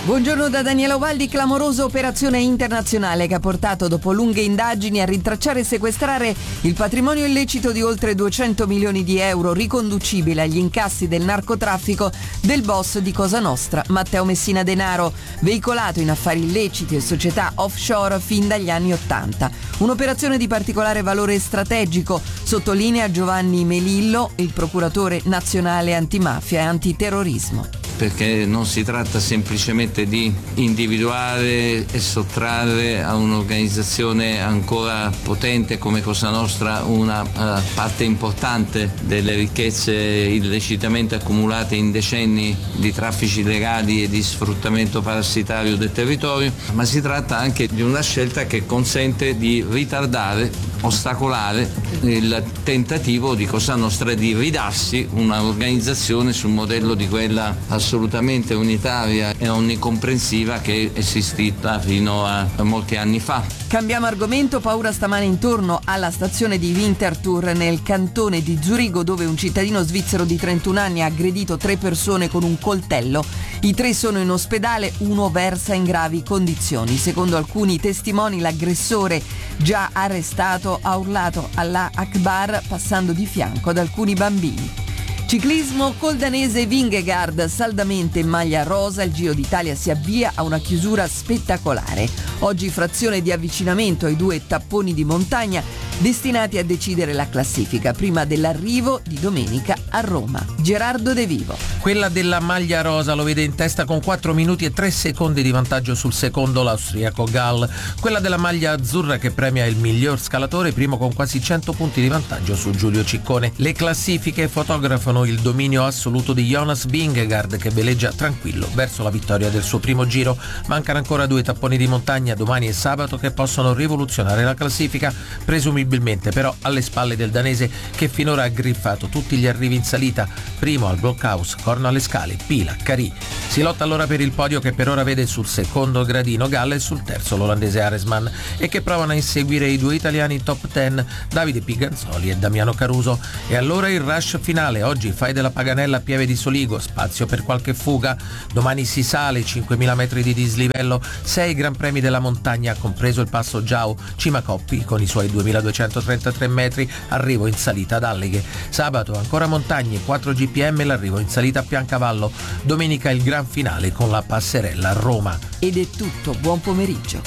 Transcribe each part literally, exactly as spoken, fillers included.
Buongiorno da Daniela Ubaldi. Clamorosa operazione internazionale che ha portato, dopo lunghe indagini, a rintracciare e sequestrare il patrimonio illecito di oltre duecento milioni di euro, riconducibile agli incassi del narcotraffico del boss di Cosa Nostra, Matteo Messina Denaro, veicolato in affari illeciti e società offshore fin dagli anni Ottanta. Un'operazione di particolare valore strategico, sottolinea Giovanni Melillo, il procuratore nazionale antimafia e antiterrorismo. Perché non si tratta semplicemente di individuare e sottrarre a un'organizzazione ancora potente come Cosa Nostra una uh, parte importante delle ricchezze illecitamente accumulate in decenni di traffici illegali e di sfruttamento parassitario del territorio, ma si tratta anche di una scelta che consente di ritardare, ostacolare il tentativo di Cosa Nostra di ridarsi un'organizzazione sul modello di quella assolutamente unitaria e onnicomprensiva che è esistita fino a molti anni fa. Cambiamo argomento, paura stamane intorno alla stazione di Winterthur nel cantone di Zurigo, dove un cittadino svizzero di trentuno anni ha aggredito tre persone con un coltello. I tre sono in ospedale, uno versa in gravi condizioni. Secondo alcuni testimoni l'aggressore, già arrestato, ha urlato Allah Akbar passando di fianco ad alcuni bambini. Ciclismo, col danese Vingegaard saldamente in maglia rosa, il Giro d'Italia si avvia a una chiusura spettacolare. Oggi frazione di avvicinamento ai due tapponi di montagna destinati a decidere la classifica prima dell'arrivo di domenica a Roma. Gerardo De Vivo. Quella della maglia rosa lo vede in testa con quattro minuti e tre secondi di vantaggio sul secondo, l'austriaco Gall. Quella della maglia azzurra, che premia il miglior scalatore, primo con quasi cento punti di vantaggio su Giulio Ciccone. Le classifiche fotografano il dominio assoluto di Jonas Vingegaard, che veleggia tranquillo verso la vittoria del suo primo giro. Mancano ancora due tapponi di montagna, domani e sabato, che possono rivoluzionare la classifica, presumibilmente però alle spalle del danese, che finora ha griffato tutti gli arrivi in salita, primo al blockhouse, corno alle scale, Pila, Carì. Si lotta allora per il podio, che per ora vede sul secondo gradino Gall e sul terzo l'olandese Aresman, e che provano a inseguire i due italiani in top dieci, Davide Piganzoli e Damiano Caruso. E allora il rush finale, oggi fai della Paganella a Pieve di Soligo, spazio per qualche fuga, domani si sale, cinquemila metri di dislivello, sei gran premi della montagna, compreso il passo Giau, Cima Coppi con i suoi duemiladuecentotrentatré metri, arrivo in salita ad Alleghe. Sabato ancora montagne, quattro G P M, l'arrivo in salita a Piancavallo. Domenica il gran finale con la passerella a Roma. Ed è tutto, buon pomeriggio.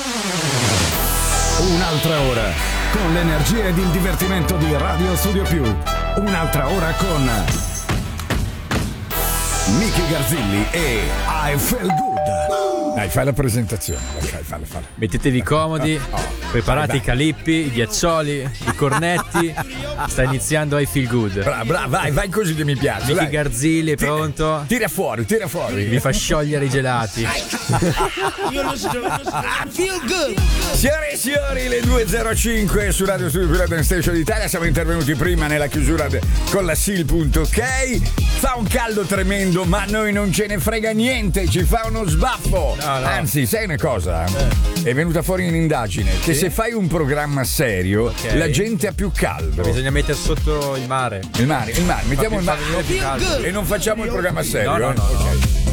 Un'altra ora con l'energia ed il divertimento di Radio Studio Più. Un'altra ora con Miki Garzilli e I Feel Good. Dai, fai la presentazione. Fai, fai, fai. Mettetevi comodi, oh, oh. preparate Vai, i calippi, i ghiaccioli, i cornetti. Sta iniziando I Feel Good. Bravo, bravo, vai, vai così che mi piace. Miki Garzilli è pronto? Tira fuori, tira fuori. Vi fa sciogliere i gelati. I Feel Good. Signore e signori, le due e zero cinque su Radio Studio Più, Radio Station d'Italia. Siamo intervenuti prima nella chiusura de- con la S I L punto ok. Fa un caldo tremendo, ma noi non ce ne frega niente, ci fa uno sbaffo. No, no. Anzi, sai una cosa? Eh. È venuta fuori un'indagine che sì? Se fai un programma serio, okay, la gente ha più caldo. Bisogna mettere sotto il mare. Il mare, il mare, mettiamo il mare e non facciamo il programma serio. No, no, no, okay. no.